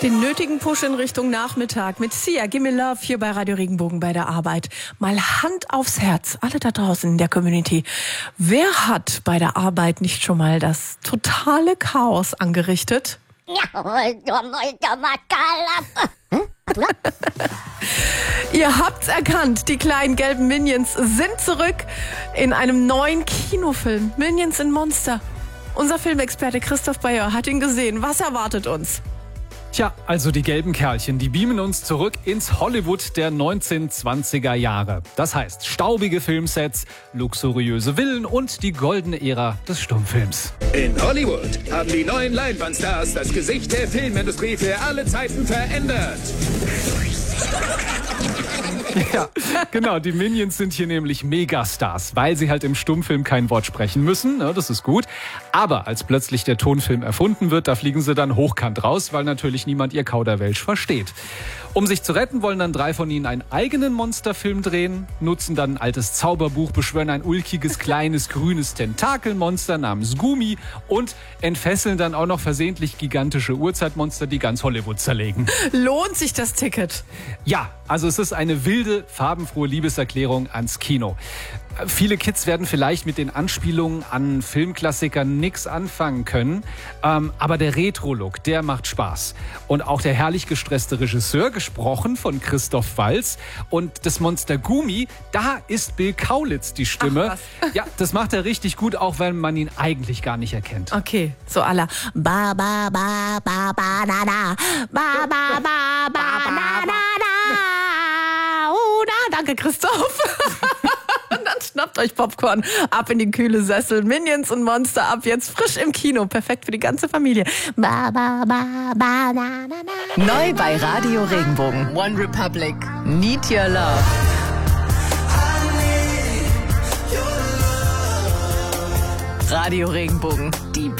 Den nötigen Push in Richtung Nachmittag mit Sia, Gimme Love hier bei Radio Regenbogen bei der Arbeit. Mal Hand aufs Herz, alle da draußen in der Community. Wer hat bei der Arbeit nicht schon mal das totale Chaos angerichtet? Ihr habt's erkannt, die kleinen gelben Minions sind zurück in einem neuen Kinofilm. Minions in Monster. Unser Filmexperte Christoph Bayer hat ihn gesehen. Was erwartet uns? Tja, also die gelben Kerlchen, die beamen uns zurück ins Hollywood der 1920er Jahre. Das heißt, staubige Filmsets, luxuriöse Villen und die goldene Ära des Stummfilms. In Hollywood haben die neuen Leinwandstars das Gesicht der Filmindustrie für alle Zeiten verändert. Ja, genau, die Minions sind hier nämlich Megastars, weil sie halt im Stummfilm kein Wort sprechen müssen, ne, das ist gut. Aber als plötzlich der Tonfilm erfunden wird, da fliegen sie dann hochkant raus, weil natürlich niemand ihr Kauderwelsch versteht. Um sich zu retten, wollen dann 3 von ihnen einen eigenen Monsterfilm drehen, nutzen dann ein altes Zauberbuch, beschwören ein ulkiges, kleines, grünes Tentakelmonster namens Gumi und entfesseln dann auch noch versehentlich gigantische Urzeitmonster, die ganz Hollywood zerlegen. Lohnt sich das Ticket? Ja, also es ist eine wilde, farbenfrohe Liebeserklärung ans Kino. Viele Kids werden vielleicht mit den Anspielungen an Filmklassikern nichts anfangen können, aber der Retro-Look, der macht Spaß. Und auch der herrlich gestresste Regisseur, gesprochen von Christoph Waltz, und das Monster Gumi, da ist Bill Kaulitz die Stimme. Ach, ja, das macht er richtig gut, auch wenn man ihn eigentlich gar nicht erkennt. Okay, so à la ba ba ba ba ba da da ba ba ba ba da da da. Oh, da, danke Christoph. Und dann schnappt euch Popcorn, ab in die kühle Sessel. Minions und Monster ab jetzt frisch im Kino. Perfekt für die ganze Familie. Ba, ba, ba, ba, na, na, na. Neu bei Radio Regenbogen. One Republic. Need Your Love. Radio Regenbogen. Die